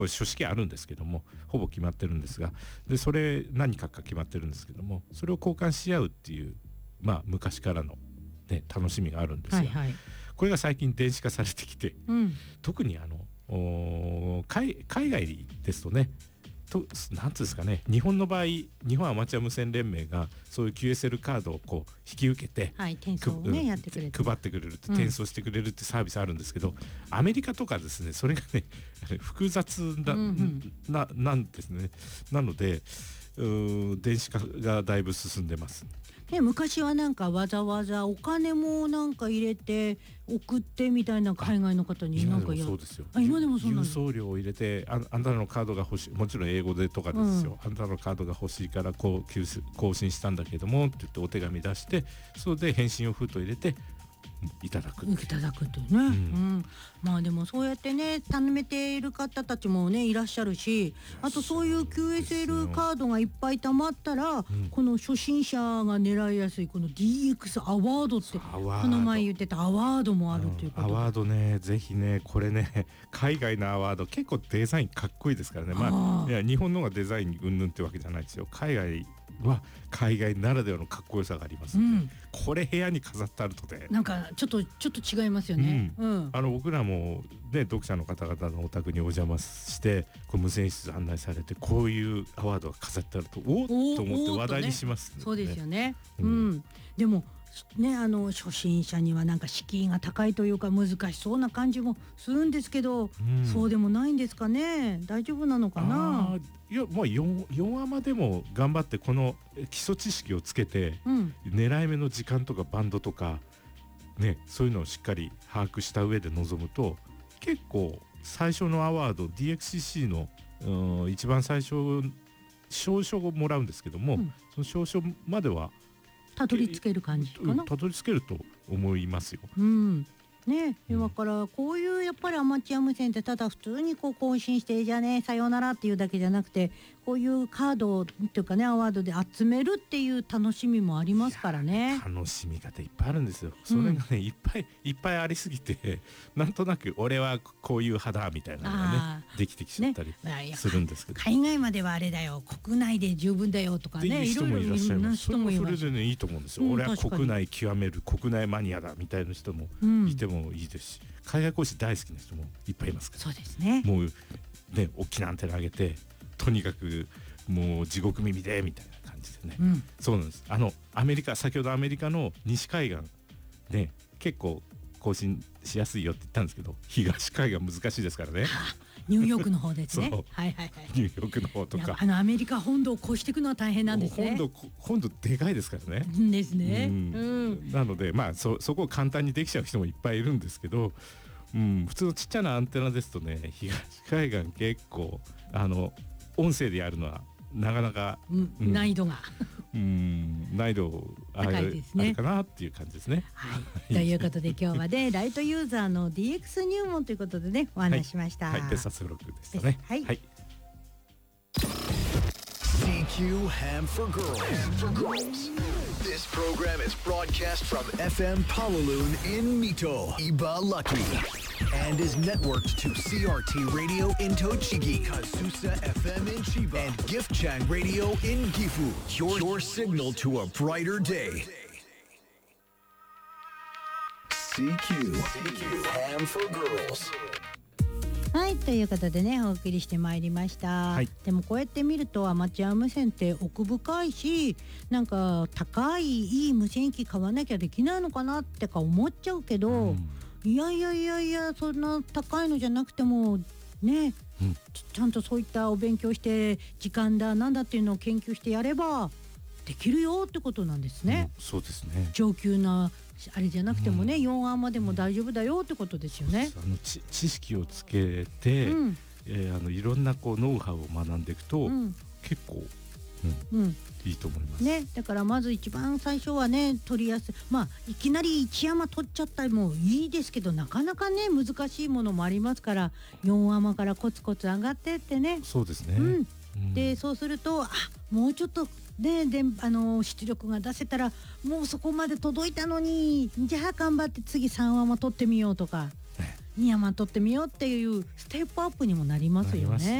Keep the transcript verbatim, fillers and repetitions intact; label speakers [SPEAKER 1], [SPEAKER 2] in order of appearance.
[SPEAKER 1] これ書式あるんですけどもほぼ決まってるんですが、でそれ何かか決まってるんですけども、それを交換し合うっていう、まあ、昔からの、ね、楽しみがあるんですが、はいはい、これが最近電子化されてきて、うん、特にあの海, 海外ですとね、となんつうんですかね、日本の場合日本アマチュア無線連盟がそういう キューエスエル カードをこう引き受けて、
[SPEAKER 2] はい、転送をね、うん、やってくれて
[SPEAKER 1] 配ってくれるって、転送してくれるってサービスあるんですけど、うん、アメリカとかですねそれがね複雑 な,、うんうん、な, なんですね。なので電子化がだいぶ進んでます。
[SPEAKER 2] ね、昔はなんかわざわざお金もなんか入れて送ってみたいな、海外の方になんかや
[SPEAKER 1] 今でもそうですよ。
[SPEAKER 2] あ今でもそうなんです。
[SPEAKER 1] 郵送料を入れて あ, あんたのカードが欲しい、もちろん英語でとかですよ、うん、あんたのカードが欲しいからこう更新したんだけどもって言ってお手紙出して、それで返信用封筒入れていただく
[SPEAKER 2] いただくというね、うんうん、まあでもそうやってね頼めている方たちもねいらっしゃるし、あとそういう キューエスエル カードがいっぱい溜まったら、うん、この初心者が狙いやすいこの ディーエックス アワードってこの前言ってたアワードもあるということ、
[SPEAKER 1] うん、アワードね、ぜひねこれね海外のアワード結構デザインかっこいいですからね。まあいや日本の方がデザイン云々ってわけじゃないですよ。海外は海外ならではのかっこよさがありますので、うん、これ部屋に飾ってあるとね
[SPEAKER 2] なんかちょっとちょっと違いますよね、
[SPEAKER 1] うんうん、あの僕らも、ね、読者の方々のお宅にお邪魔してこう無線室案内されてこういうアワードが飾ってあるとおっと思って話題にします、ね、
[SPEAKER 2] そうですよね、うんうん、でもね、あの初心者にはなんか敷居が高いというか難しそうな感じもするんですけど、うん、そうでもないんですかね。大丈夫なのかな。
[SPEAKER 1] いや、まあ、よん, よんアマでも頑張ってこの基礎知識をつけて、うん、狙い目の時間とかバンドとか、ね、そういうのをしっかり把握した上で臨むと結構最初のアワード ディーエックスシーシー の、うん、一番最初証書をもらうんですけども、うん、その証書までは
[SPEAKER 2] たどり着ける感じかな。
[SPEAKER 1] たどり着けると思いますよ。
[SPEAKER 2] うんね、だからこういうやっぱりアマチュア無線ってただ普通にこう更新してじゃあねさようならっていうだけじゃなくて、こういうカードっていうかねアワードで集めるっていう楽しみもありますからね。
[SPEAKER 1] 楽しみ方いっぱいあるんですよ。それがね、うん、いっぱいいっぱいありすぎてなんとなく俺はこういう派だみたいなのがねできてきちゃったりするんですけど、
[SPEAKER 2] ね、海外まではあれだよ国内で十分だよとかね、
[SPEAKER 1] いろいろいらっしゃいます。それもそれでねいいと思うんですよ、うん、俺は国内極める国内マニアだみたいな人もいてもいいですし、うん、海外講師大好きな人もいっぱいいますから。
[SPEAKER 2] そうですね。
[SPEAKER 1] もうね大きなアンテナ上げてとにかくもう地獄耳でみたいな感じでね、うん、そうなんです。あのアメリカ先ほどアメリカの西海岸ね結構更新しやすいよって言ったんですけど、東海岸難しいですからね。
[SPEAKER 2] はあ、ニューヨークの方ですね。はいはいはい。
[SPEAKER 1] ニューヨークの方とか、
[SPEAKER 2] あのアメリカ本土を越していくのは大変なんですね。
[SPEAKER 1] 本土本土でかいですからね。
[SPEAKER 2] ですね。うん
[SPEAKER 1] うん、なのでまあ そ, そこを簡単にできちゃう人もいっぱいいるんですけど、うん、普通のちっちゃなアンテナですとね東海岸結構あの音声でやるのはなかなか、
[SPEAKER 2] うんうん、難易度が
[SPEAKER 1] うん難易度ある、
[SPEAKER 2] 高いですね、
[SPEAKER 1] あるかなっていう感じですね。
[SPEAKER 2] はい、ということで今日はねライトユーザーの ディーエックス 入門ということでねお話ししました。
[SPEAKER 1] はい、はい、別冊付録でしたね。
[SPEAKER 2] はい、はい、
[SPEAKER 3] シーキュー Ham for Girls. This program is broadcast from エフエム Palaloon in Mito, Ibaraki, and is networked to シーアーティー Radio in Tochigi, Kasusa エフエム in Chiba, and Giftchang Radio in Gifu. Your, your signal to a brighter day. シーキュー Ham for Girls.
[SPEAKER 2] はい、ということでねお送りしてまいりました、はい、でもこうやって見るとアマチュア無線って奥深いし、なんか高いいい無線機買わなきゃできないのかなってか思っちゃうけど、うん、いやいやいやいやそんな高いのじゃなくてもね、うん、ち, ちゃんとそういったお勉強して時間だなんだっていうのを研究してやればできるよってことなんですね、
[SPEAKER 1] うん、そうですね。
[SPEAKER 2] 上級なあれじゃなくてもね、うん、よんアンマでも大丈夫だよってことですよね。
[SPEAKER 1] あの知識をつけて、うんえー、あのいろんなこうノウハウを学んでいくと、うん、結構、うんうん、いいと思います
[SPEAKER 2] ね。だからまず一番最初はね取りやすい、まあいきなり一山取っちゃったりもいいですけどなかなかね難しいものもありますから、よんアンマからコツコツ上がってってね。
[SPEAKER 1] そうですね、
[SPEAKER 2] うんうん、でそうするとあもうちょっとでであの出力が出せたらもうそこまで届いたのにじゃあ頑張って次さんわも取ってみようとかニヤマン取ってみようっていうステップアップにもなりますよね。